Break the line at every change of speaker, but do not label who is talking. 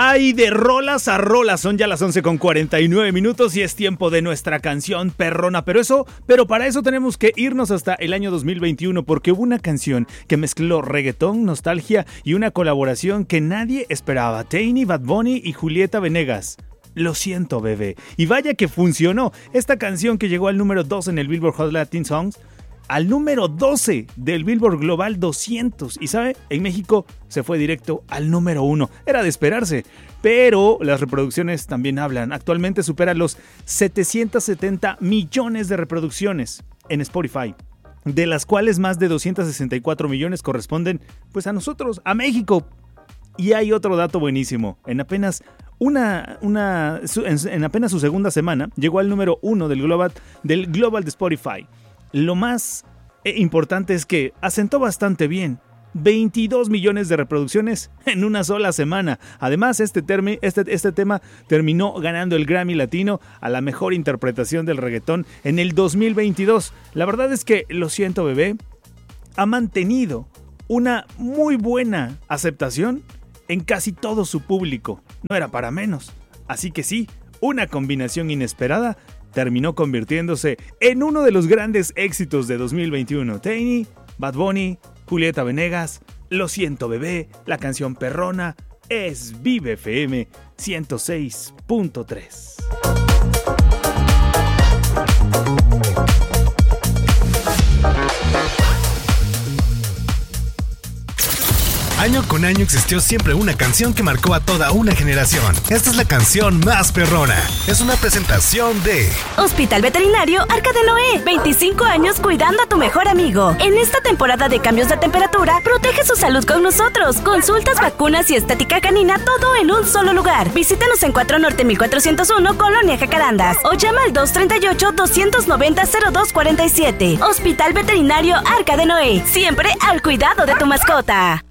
Ay, de rolas a rolas, son ya las 11:49 y es tiempo de nuestra canción perrona. Pero para eso tenemos que irnos hasta el año 2021 porque hubo una canción que mezcló reggaetón, nostalgia y una colaboración que nadie esperaba. Tiny, Bad Bunny y Julieta Venegas. Lo siento, bebé. Y vaya que funcionó. Esta canción que llegó al número 2 en el Billboard Hot Latin Songs, al número 12 del Billboard Global 200. Y ¿sabe? En México se fue directo al número 1. Era de esperarse. Pero las reproducciones también hablan. Actualmente supera los 770 millones de reproducciones en Spotify, de las cuales más de 264 millones corresponden pues a nosotros, a México. Y hay otro dato buenísimo. En apenas su segunda semana llegó al número 1 del Global de Spotify. Lo más importante es que asentó bastante bien. 22 millones de reproducciones en una sola semana. Además, este tema terminó ganando el Grammy Latino a la mejor interpretación del reggaetón en el 2022. La verdad es que Lo siento, bebé ha mantenido una muy buena aceptación en casi todo su público. No era para menos. Así que sí, una combinación inesperada terminó convirtiéndose en uno de los grandes éxitos de 2021. Tiny, Bad Bunny, Julieta Venegas, Lo siento, bebé, la canción perrona, es Vive FM 106.3.
Año con año existió siempre una canción que marcó a toda una generación. Esta es la canción más perrona. Es una presentación de
Hospital Veterinario Arca de Noé. 25 años cuidando a tu mejor amigo. En esta temporada de cambios de temperatura, protege su salud con nosotros. Consultas, vacunas y estética canina, todo en un solo lugar. Visítanos en 4 Norte 1401, Colonia Jacarandas. O llama al 238-290-0247. Hospital Veterinario Arca de Noé. Siempre al cuidado de tu mascota.